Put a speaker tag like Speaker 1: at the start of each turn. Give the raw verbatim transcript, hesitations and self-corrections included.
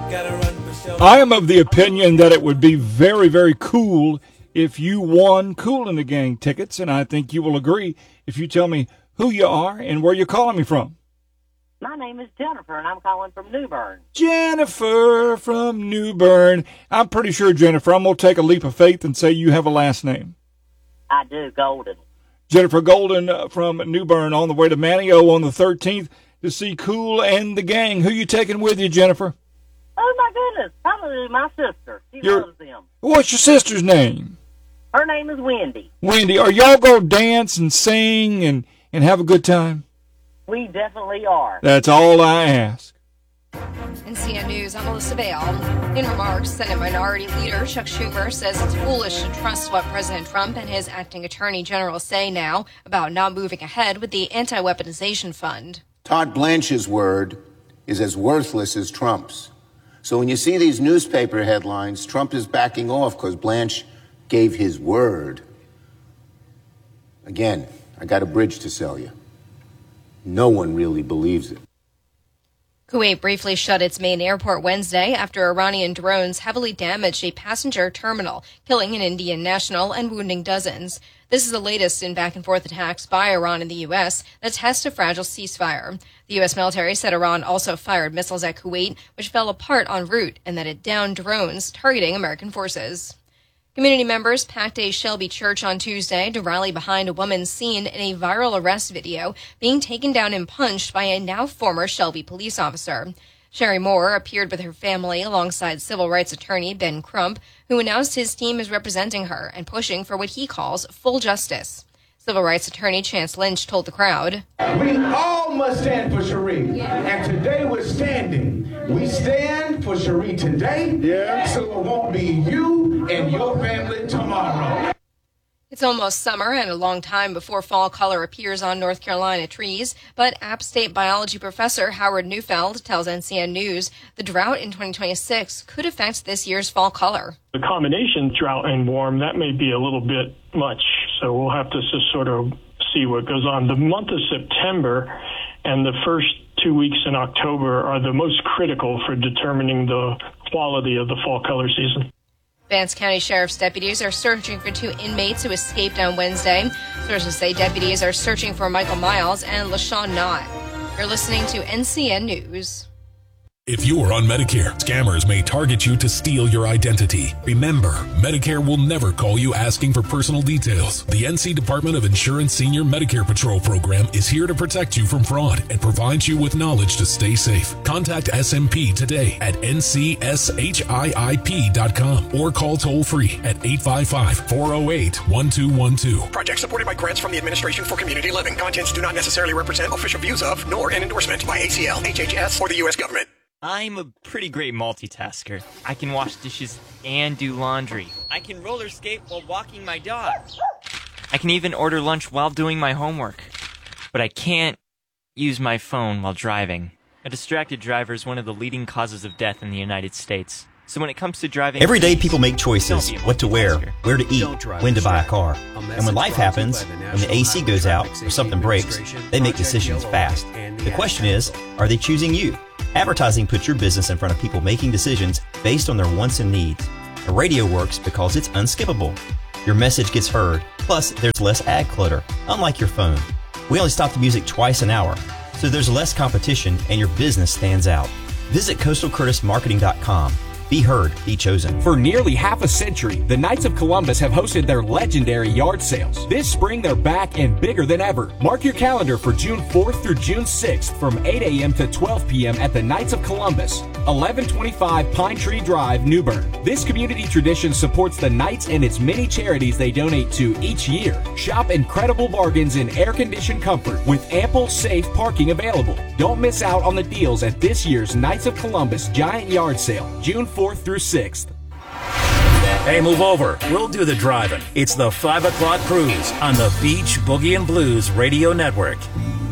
Speaker 1: I am of the opinion that it would be very, very cool if you won Kool and the Gang tickets, and I think you will agree if you tell me who you are and where you're calling me from.
Speaker 2: My name is Jennifer, and I'm calling from New Bern.
Speaker 1: Jennifer from New Bern. I'm pretty sure, Jennifer, I'm going to take a leap of faith and say you have a last name.
Speaker 2: I do, Golden.
Speaker 1: Jennifer Golden uh, from New Bern on the way to Manio on the thirteenth to see Kool and the Gang. Who you taking with you, Jennifer?
Speaker 2: Oh, my goodness. Probably my sister. She
Speaker 1: Your,
Speaker 2: loves them.
Speaker 1: What's your sister's name?
Speaker 2: Her name is Wendy.
Speaker 1: Wendy, are y'all going to dance and sing and, and have a good time?
Speaker 2: We definitely are.
Speaker 1: That's all I ask.
Speaker 3: N C N News, I'm Melissa Bale. In remarks, Senate Minority Leader Chuck Schumer says it's foolish to trust what President Trump and his acting attorney general say now about not moving ahead with the anti-weaponization fund.
Speaker 4: Todd Blanche's word is as worthless as Trump's. So when you see these newspaper headlines, Trump is backing off because Blanche gave his word. Again, I got a bridge to sell you. No one really believes it.
Speaker 3: Kuwait briefly shut its main airport Wednesday after Iranian drones heavily damaged a passenger terminal, killing an Indian national and wounding dozens. This is the latest in back-and-forth attacks by Iran and the U S that test a fragile ceasefire. The U S military said Iran also fired missiles at Kuwait, which fell apart en route, and that it downed drones targeting American forces. Community members packed a Shelby church on Tuesday to rally behind a woman seen in a viral arrest video being taken down and punched by a now former Shelby police officer. Sherry Moore appeared with her family alongside civil rights attorney Ben Crump, who announced his team is representing her and pushing for what he calls full justice. Civil rights attorney Chance Lynch told the crowd,
Speaker 5: "We all must stand for Cherie, yeah. And today we're standing. We stand for Cherie today, yeah. So it won't be you and your family tomorrow."
Speaker 3: It's almost summer and a long time before fall color appears on North Carolina trees, but App State biology professor Howard Neufeld tells N C N News the drought in twenty twenty-six could affect this year's fall color.
Speaker 6: The combination drought and warm, that may be a little bit much, so we'll have to just sort of see what goes on. The month of September and the first two weeks in October are the most critical for determining the quality of the fall color season.
Speaker 3: Vance County Sheriff's deputies are searching for two inmates who escaped on Wednesday. Sources say deputies are searching for Michael Miles and LaShawn Knott. You're listening to N C N News.
Speaker 7: If you are on Medicare, scammers may target you to steal your identity. Remember, Medicare will never call you asking for personal details. The N C Department of Insurance Senior Medicare Patrol program is here to protect you from fraud and provides you with knowledge to stay safe. Contact S M P today at N C S H I I P dot com or call toll free at eight five five, four oh eight, one two one two.
Speaker 8: Project supported by grants from the Administration for Community Living. Contents do not necessarily represent official views of, nor an endorsement by A C L, H H S, or the U S government.
Speaker 9: I'm a pretty great multitasker. I can wash dishes and do laundry. I can roller skate while walking my dog. I can even order lunch while doing my homework. But I can't use my phone while driving. A distracted driver is one of the leading causes of death in the United States. So when it comes to driving...
Speaker 10: Every day people make choices. What to wear, where to eat, when to buy a car. And when life happens, when the A C goes out or something breaks, they make decisions fast. The question is, are they choosing you? Advertising puts your business in front of people making decisions based on their wants and needs. The radio works because it's unskippable. Your message gets heard, plus there's less ad clutter, unlike your phone. We only stop the music twice an hour, so there's less competition and your business stands out. Visit coastal curtis marketing dot com. Be heard, be chosen.
Speaker 11: For nearly half a century, the Knights of Columbus have hosted their legendary yard sales. This spring, they're back and bigger than ever. Mark your calendar for June fourth through June sixth from eight a.m. to twelve p.m. at the Knights of Columbus, eleven twenty-five Pine Tree Drive, New Bern. This community tradition supports the Knights and its many charities they donate to each year. Shop incredible bargains in air-conditioned comfort with ample, safe parking available. Don't miss out on the deals at this year's Knights of Columbus Giant Yard Sale, June fourth through sixth.
Speaker 12: Hey, move over. We'll do the driving. It's the five o'clock cruise on the Beach Boogie and Blues Radio Network.